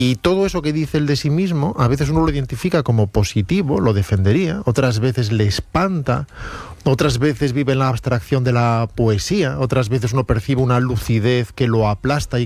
Y todo eso que dice él de sí mismo, a veces uno lo identifica como positivo, lo defendería, otras veces le espanta, otras veces vive en la abstracción de la poesía, otras veces uno percibe una lucidez que lo aplasta y